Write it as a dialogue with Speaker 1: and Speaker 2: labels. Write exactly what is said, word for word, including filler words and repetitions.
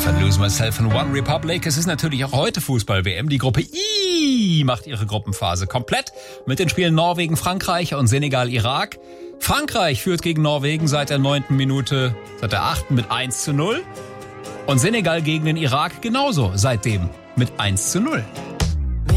Speaker 1: If I Lose Myself in One Republic. Es ist natürlich auch heute Fußball-W M. Die Gruppe I macht ihre Gruppenphase komplett mit den Spielen Norwegen, Frankreich und Senegal, Irak. Frankreich führt gegen Norwegen seit der neunten Minute, seit der achten mit eins zu null. Und Senegal gegen den Irak genauso seitdem mit eins zu null.